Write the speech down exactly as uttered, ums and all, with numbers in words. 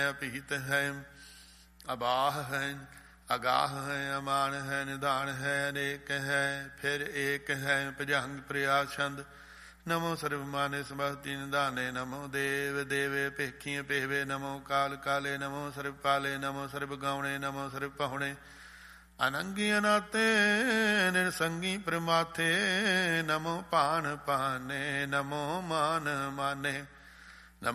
ਅਭੀਤ ਹੈ ਅਬਾਹ ਹੈ ਅਗਾਹ ਹੈ ਅਮਾਨ ਹੈ ਨਿਦਾਨ ਹੈ ਅਨੇਕ ਹੈ ਫਿਰ ਏਕ ਹੈ ਭੁਜੰਗ ਪ੍ਰਿਆ ਛੰਦ ਨਮੋ ਸਰਬ ਮਾਨੇ ਸਮਸਤੀ ਨਿਦਾਨੇ ਨਮੋ ਦੇਵ ਦੇਵੇ ਭੇਖੀਏ ਭੇਵੇ ਨਮੋ ਕਾਲ ਕਾਲੇ ਨਮੋ ਸਰਬ ਕਾਲੇ ਨਮੋ ਸਰਬ ਗਾਉਣੇ ਨਮੋ ਸਰਬ ਪਹੁਣੇ ਅਨੰਗੀ ਅਨਾਤੇ ਨਿਰਸੰਗੀ ਪ੍ਰਮਾਥੇ ਨਮੋ ਭਾਨ ਪਾਨੇ ਨਮੋ ਮਾਨ ਮਾਨੇ